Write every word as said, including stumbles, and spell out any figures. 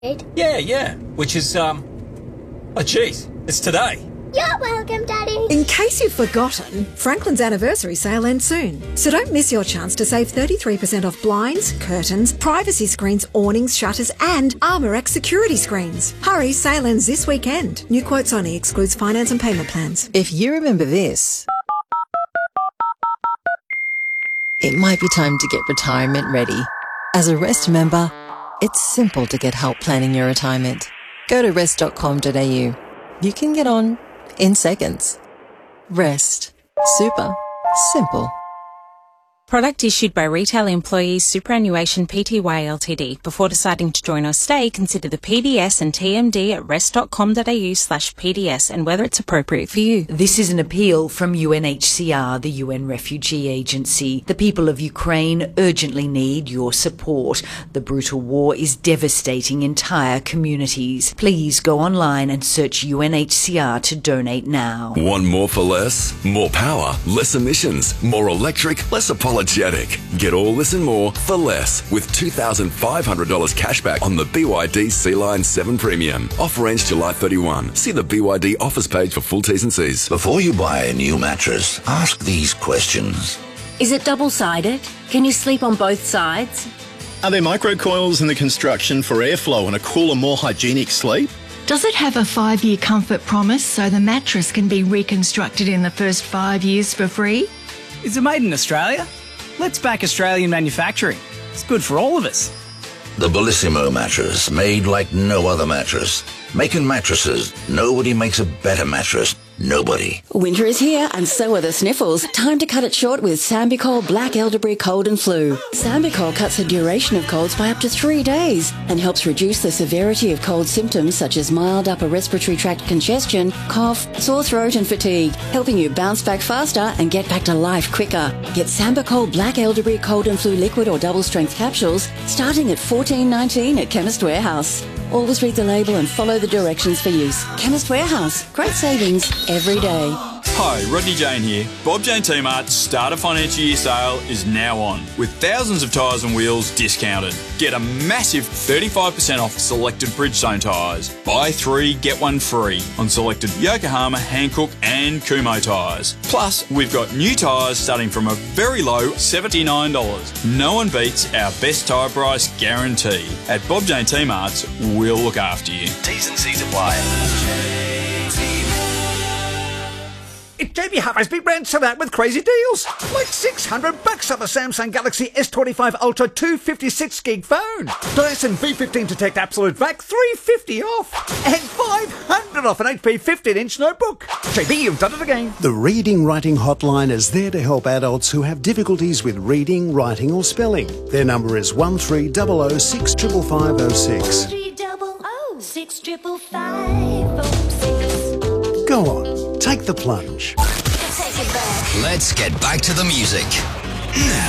Yeah, yeah. Which is, um... Oh, geez. It's today. You're welcome, Daddy. In case you've forgotten, Franklin's anniversary sale ends soon. So don't miss your chance to save thirty-three percent off blinds, curtains, privacy screens, awnings, shutters and ArmorX security screens. Hurry, sale ends this weekend. New quotes only, excludes finance and payment plans. If you remember this, it might be time to get retirement ready. As a REST member, it's simple to get help planning your retirement. Go to rest dot com dot a u. You can get on in seconds. REST. Super. Simple. Product issued by Retail Employees Superannuation Pty Ltd. Before deciding to join or stay, consider the P D S and T M D at rest dot com dot a u slash P D S and whether it's appropriate for you. This is an appeal from U N H C R, the U N Refugee Agency. The people of Ukraine urgently need your support. The brutal war is devastating entire communities. Please go online and search U N H C R to donate now. Want more for less? More power, less emissions, more electric, less apologetic. Get all this and more for less with two thousand five hundred dollars cashback on the B Y D Sea-Line seven Premium. Offer ends July thirty-first. See the B Y D offers page for full T's and C's. Before you buy a new mattress, ask these questions. Is it double-sided? Can you sleep on both sides? Are there microcoils in the construction for airflow and a cooler, more hygienic sleep? Does it have a five-year comfort promise so the mattress can be reconstructed in the first five years for free? Is it made in Australia? Let's back Australian manufacturing. It's good for all of us. The Bellissimo mattress, made like no other mattress. Making mattresses, nobody makes a better mattress. Nobody. Winter is here and so are the sniffles. Time to cut it short with Sambicol Black Elderberry Cold and Flu. Sambicol cuts the duration of colds by up to three days and helps reduce the severity of cold symptoms such as mild upper respiratory tract congestion, cough, sore throat and fatigue, helping you bounce back faster and get back to life quicker. Get Sambicol Black Elderberry Cold and Flu liquid or double strength capsules starting at fourteen nineteen at Chemist Warehouse. Always read the label and follow the directions for use. Chemist Warehouse. Great savings every day. Hi, Rodney Jane here. Bob Jane T-Mart's Starter Financial Year sale is now on, with thousands of tyres and wheels discounted. Get a massive thirty-five percent off selected Bridgestone tyres. Buy three, get one free on selected Yokohama, Hankook and Kumho tyres. Plus, we've got new tyres starting from a very low seventy-nine dollars. No one beats our best tyre price guarantee. At Bob Jane T-Mart's, we'll look after you. T's and C's apply. It's J B Hi-Fi's big brand sell out with crazy deals. Like six hundred bucks on the Samsung Galaxy S twenty-five Ultra two fifty-six gig phone. Dyson V fifteen Detect Absolute Vac three fifty off. And five hundred off an H P fifteen inch notebook. J B, you've done it again. The Reading Writing Hotline is there to help adults who have difficulties with reading, writing or spelling. Their number is one three zero zero six five five five zero six. three double oh six triple five oh six. Go on, take the plunge. Let's get back to the music. Now.